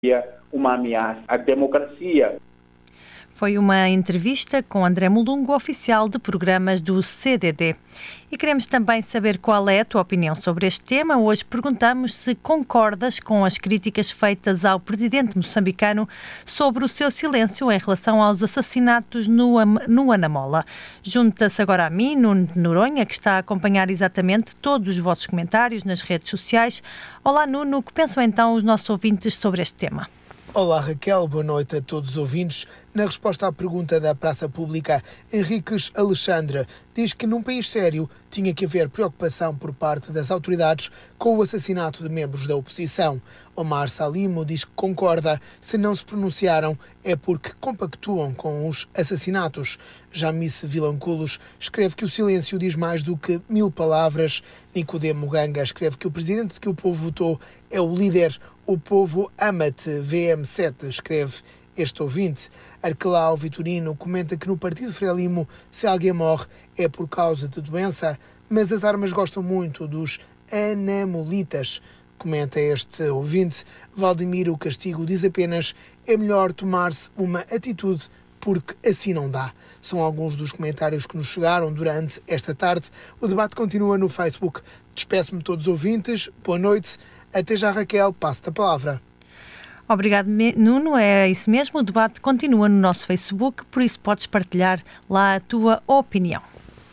uma ameaça à democracia. Foi uma entrevista com André Mulungo, oficial de programas do CDD. E queremos também saber qual é a tua opinião sobre este tema. Hoje perguntamos se concordas com as críticas feitas ao presidente moçambicano sobre o seu silêncio em relação aos assassinatos no Anamola. Junta-se agora a mim, Nuno Noronha, que está a acompanhar exatamente todos os vossos comentários nas redes sociais. Olá, Nuno, o que pensam então os nossos ouvintes sobre este tema? Olá Raquel, boa noite a todos os ouvintes. Na resposta à pergunta da Praça Pública, Henriques Alexandre diz que num país sério tinha que haver preocupação por parte das autoridades com o assassinato de membros da oposição. Omar Salimo diz que concorda, se não se pronunciaram é porque compactuam com os assassinatos. Jamice Vilanculos escreve que o silêncio diz mais do que 1000 palavras. Nicodemo Ganga escreve que o presidente que o povo votou é o líder. O povo ama-te, VM7, escreve este ouvinte. Arquelau Vitorino comenta que no partido Frelimo, se alguém morre é por causa de doença, mas as armas gostam muito dos anamolitas, comenta este ouvinte. Valdemiro Castigo diz apenas: é melhor tomar-se uma atitude porque assim não dá. São alguns dos comentários que nos chegaram durante esta tarde. O debate continua no Facebook. Despeço-me de todos os ouvintes. Boa noite. Até já, Raquel. Passo-te a palavra. Obrigado, Nuno. É isso mesmo. O debate continua no nosso Facebook, por isso podes partilhar lá a tua opinião.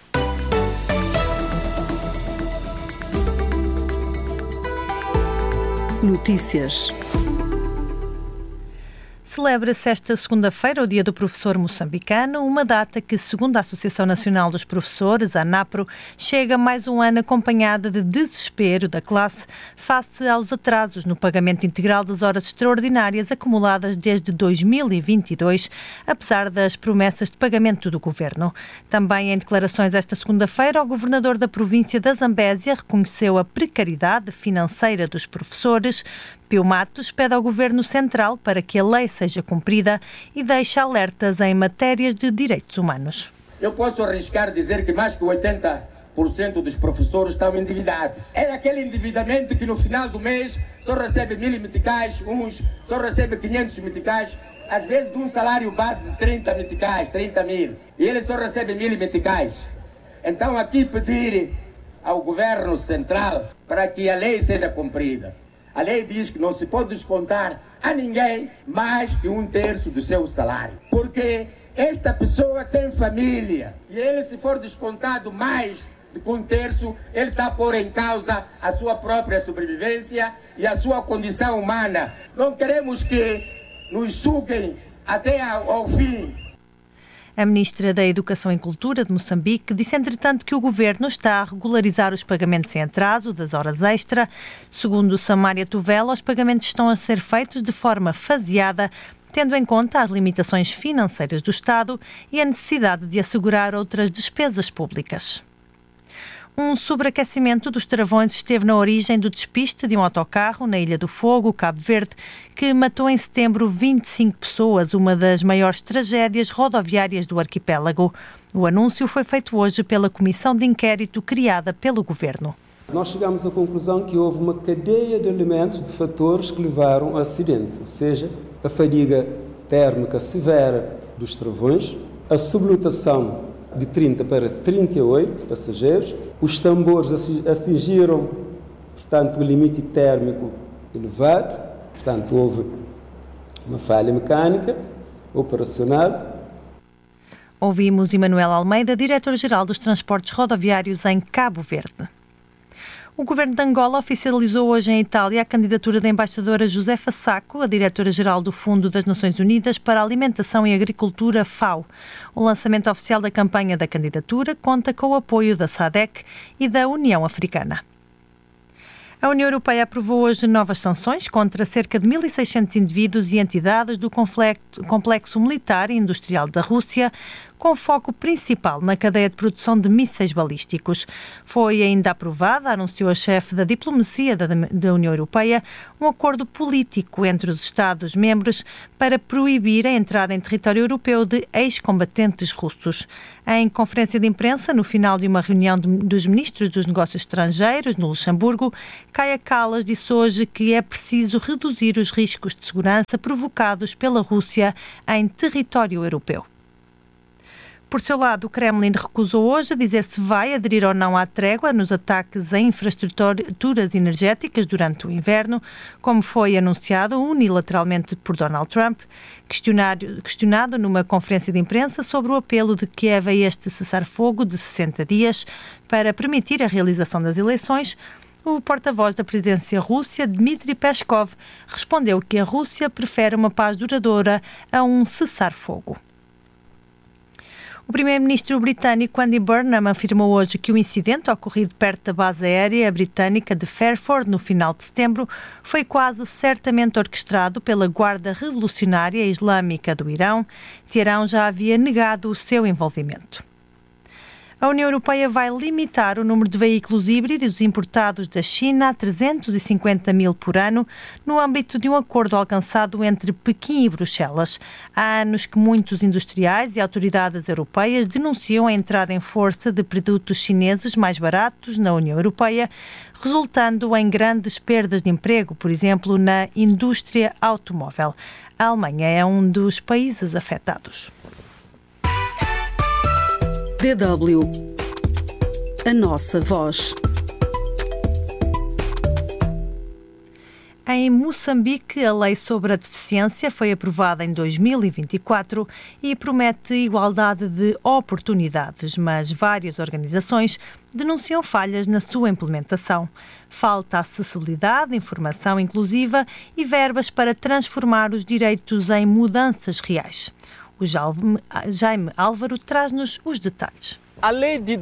Notícias. Celebra-se esta segunda-feira o Dia do Professor Moçambicano, uma data que, segundo a Associação Nacional dos Professores, a ANAPRO, chega mais um ano acompanhada de desespero da classe face aos atrasos no pagamento integral das horas extraordinárias acumuladas desde 2022, apesar das promessas de pagamento do Governo. Também em declarações esta segunda-feira, o Governador da província da Zambésia reconheceu a precariedade financeira dos professores. Pio Matos pede ao Governo Central para que a lei seja cumprida e deixa alertas em matérias de direitos humanos. Eu posso arriscar dizer que mais que 80% dos professores estão endividados. É aquele endividamento que no final do mês só recebe 1000 meticais, uns só recebe 500 meticais, às vezes de um salário base de 30 meticais, 30 mil, e ele só recebe 1000 meticais. Então aqui pedir ao Governo Central para que a lei seja cumprida. A lei diz que não se pode descontar a ninguém mais que 1/3 do seu salário. Porque esta pessoa tem família e ele, se for descontado mais do que 1/3, ele está a pôr em causa a sua própria sobrevivência e a sua condição humana. Não queremos que nos suguem até ao fim. A Ministra da Educação e Cultura de Moçambique disse, entretanto, que o Governo está a regularizar os pagamentos em atraso das horas extra. Segundo Samária Tuvela, os pagamentos estão a ser feitos de forma faseada, tendo em conta as limitações financeiras do Estado e a necessidade de assegurar outras despesas públicas. Um sobreaquecimento dos travões esteve na origem do despiste de um autocarro na Ilha do Fogo, Cabo Verde, que matou em setembro 25 pessoas, uma das maiores tragédias rodoviárias do arquipélago. O anúncio foi feito hoje pela comissão de inquérito criada pelo Governo. Nós chegamos à conclusão que houve uma cadeia de elementos, de fatores que levaram ao acidente, ou seja, a fadiga térmica severa dos travões, a sublotação de 30 para 38 passageiros, os tambores atingiram, portanto, o limite térmico elevado, portanto, houve uma falha mecânica, operacional. Ouvimos Emanuel Almeida, diretor-geral dos transportes rodoviários em Cabo Verde. O Governo de Angola oficializou hoje em Itália a candidatura da embaixadora Josefa Sacco, a diretora-geral do Fundo das Nações Unidas para a Alimentação e Agricultura, FAO. O lançamento oficial da campanha da candidatura conta com o apoio da SADC e da União Africana. A União Europeia aprovou hoje novas sanções contra cerca de 1.600 indivíduos e entidades do complexo militar e industrial da Rússia, com foco principal na cadeia de produção de mísseis balísticos. Foi ainda aprovada, anunciou a chefe da diplomacia da União Europeia, um acordo político entre os Estados-membros para proibir a entrada em território europeu de ex-combatentes russos. Em conferência de imprensa, no final de uma reunião dos ministros dos negócios estrangeiros no Luxemburgo, Kaja Kallas disse hoje que é preciso reduzir os riscos de segurança provocados pela Rússia em território europeu. Por seu lado, o Kremlin recusou hoje dizer se vai aderir ou não à trégua nos ataques a infraestruturas energéticas durante o inverno, como foi anunciado unilateralmente por Donald Trump. Questionado numa conferência de imprensa sobre o apelo de Kiev a este cessar-fogo de 60 dias para permitir a realização das eleições, o porta-voz da presidência russa, Dmitry Peskov, respondeu que a Rússia prefere uma paz duradoura a um cessar-fogo. O primeiro-ministro britânico Andy Burnham afirmou hoje que o incidente ocorrido perto da base aérea britânica de Fairford no final de setembro foi quase certamente orquestrado pela Guarda Revolucionária Islâmica do Irão. Teherão já havia negado o seu envolvimento. A União Europeia vai limitar o número de veículos híbridos importados da China a 350 mil por ano, no âmbito de um acordo alcançado entre Pequim e Bruxelas. Há anos que muitos industriais e autoridades europeias denunciam a entrada em força de produtos chineses mais baratos na União Europeia, resultando em grandes perdas de emprego, por exemplo, na indústria automóvel. A Alemanha é um dos países afetados. DW, a nossa voz. Em Moçambique, a lei sobre a deficiência foi aprovada em 2024 e promete igualdade de oportunidades, mas várias organizações denunciam falhas na sua implementação. Falta acessibilidade, informação inclusiva e verbas para transformar os direitos em mudanças reais. O Jaime Álvaro traz-nos os detalhes. A lei de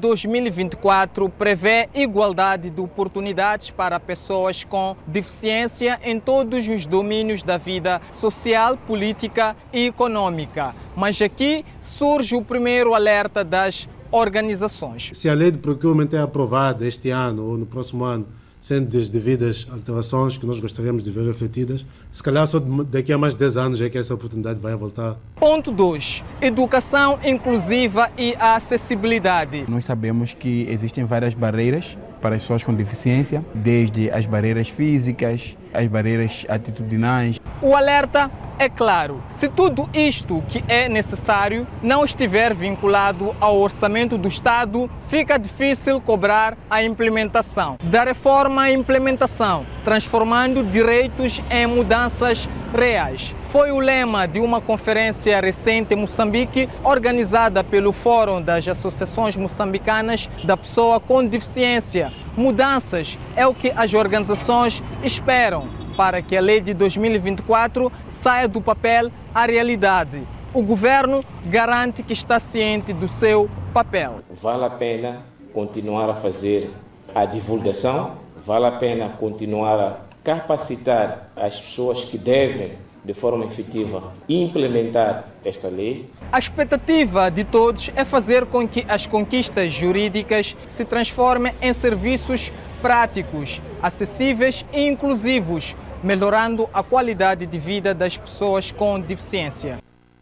2024 prevê igualdade de oportunidades para pessoas com deficiência em todos os domínios da vida social, política e econômica. Mas aqui surge o primeiro alerta das organizações. Se a lei de procurement é aprovada este ano ou no próximo ano, sendo as devidas alterações que nós gostaríamos de ver refletidas, se calhar só daqui a mais de 10 anos é que essa oportunidade vai voltar. Ponto 2. Educação inclusiva e acessibilidade. Nós sabemos que existem várias barreiras para as pessoas com deficiência, desde as barreiras físicas, as barreiras atitudinais. O alerta é claro. Se tudo isto que é necessário não estiver vinculado ao orçamento do Estado, fica difícil cobrar a implementação. Da reforma à implementação, transformando direitos em mudanças reais. Foi o lema de uma conferência recente em Moçambique, organizada pelo Fórum das Associações Moçambicanas da Pessoa com Deficiência. Mudanças é o que as organizações esperam para que a lei de 2024 saia do papel à realidade. O governo garante que está ciente do seu papel. Vale a pena continuar a fazer a divulgação, vale a pena continuar a capacitar as pessoas que devem, de forma efetiva, implementar esta lei. A expectativa de todos é fazer com que as conquistas jurídicas se transformem em serviços práticos, acessíveis e inclusivos, melhorando a qualidade de vida das pessoas com deficiência.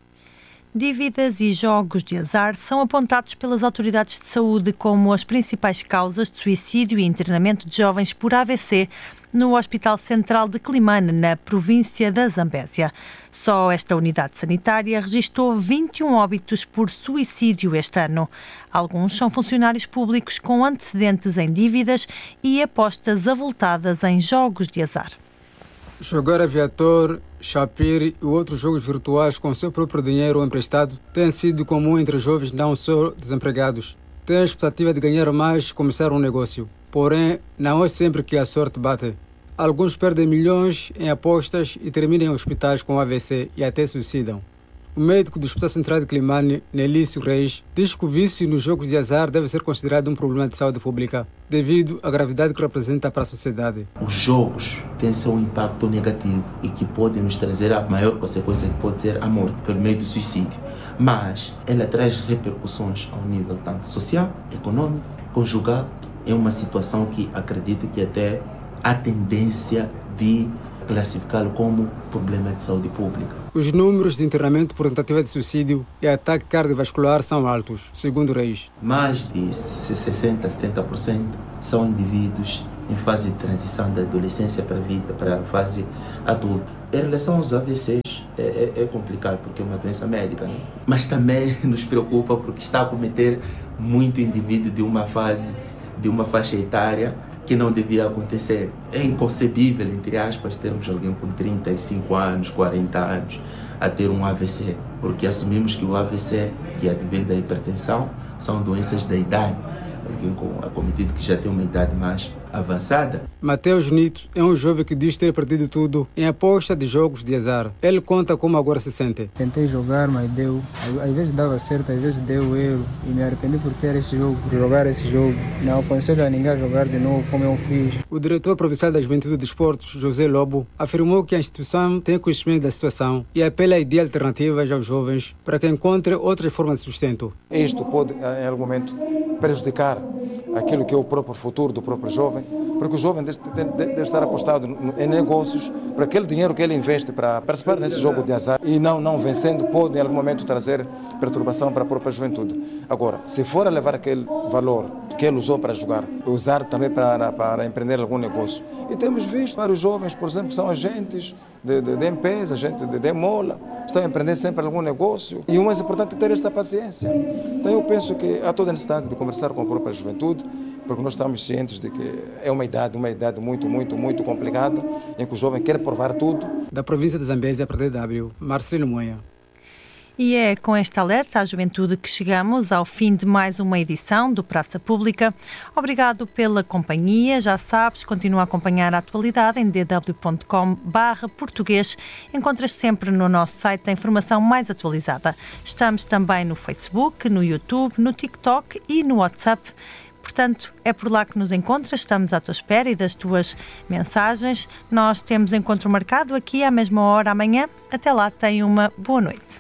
Dívidas e jogos de azar são apontados pelas autoridades de saúde como as principais causas de suicídio e internamento de jovens por AVC no Hospital Central de Climane, na província da Zambésia. Só esta unidade sanitária registrou 21 óbitos por suicídio este ano. Alguns são funcionários públicos com antecedentes em dívidas e apostas avultadas em jogos de azar. Jogar aviator, chapir e outros jogos virtuais com seu próprio dinheiro ou emprestado tem sido comum entre jovens não só desempregados. Tem a expectativa de ganhar mais e começar um negócio. Porém, não é sempre que a sorte bate. Alguns perdem milhões em apostas e terminam em hospitais com AVC e até suicidam. O médico do Hospital Central de Climane, Nelício Reis, diz que o vício nos jogos de azar deve ser considerado um problema de saúde pública, devido à gravidade que representa para a sociedade. Os jogos têm seu impacto negativo e que podem nos trazer a maior consequência, que pode ser a morte por meio do suicídio. Mas ela traz repercussões ao nível tanto social, econômico, conjugal. É uma situação que acredito que até há tendência de classificá-lo como problema de saúde pública. Os números de internamento por tentativa de suicídio e ataque cardiovascular são altos, segundo Reis. Mais de 60% a 70% são indivíduos em fase de transição da adolescência para a fase adulta. Em relação aos AVCs, é complicado porque é uma doença médica, né? Mas também nos preocupa porque está a cometer muito indivíduo de uma faixa etária que não devia acontecer. É inconcebível, entre aspas, termos alguém com 35 anos, 40 anos a ter um AVC, porque assumimos que o AVC, que advém da hipertensão, são doenças da idade. Alguém acometido que já tem uma idade mais avançada. Mateus Nito é um jovem que diz ter perdido tudo em aposta de jogos de azar. Ele conta como agora se sente. Tentei jogar, mas deu. Às vezes dava certo, às vezes deu erro. E me arrependi por ter jogar esse jogo. Não aconselho a ninguém a jogar de novo como eu fiz. O diretor provincial da Juventude e Desportos, José Lobo, afirmou que a instituição tem conhecimento da situação e apela a de alternativas aos jovens para que encontrem outras formas de sustento. Isto pode, em algum momento, prejudicar aquilo que é o próprio futuro do próprio jovem, porque o jovem deve estar apostado em negócios, para aquele dinheiro que ele investe para participar nesse jogo de azar e não vencendo, pode em algum momento trazer perturbação para a própria juventude. Agora, se for a levar aquele valor que ele usou para jogar, usar também para empreender algum negócio. E temos visto vários jovens, por exemplo, que são agentes de empresa, agentes de mola, estão a empreender sempre algum negócio. E o mais importante é ter esta paciência. Então eu penso que há toda a necessidade de conversar com a própria juventude, porque nós estamos cientes de que é uma idade muito, muito, muito complicada, em que o jovem quer provar tudo. Da província de Zambésia para a DW, Marcelino Moia. E é com este alerta à juventude que chegamos ao fim de mais uma edição do Praça Pública. Obrigado pela companhia. Já sabes, continua a acompanhar a atualidade em dw.com/português. Encontras sempre no nosso site a informação mais atualizada. Estamos também no Facebook, no YouTube, no TikTok e no WhatsApp. Portanto, é por lá que nos encontras, estamos à tua espera e das tuas mensagens. Nós temos encontro marcado aqui à mesma hora amanhã. Até lá, tenha uma boa noite.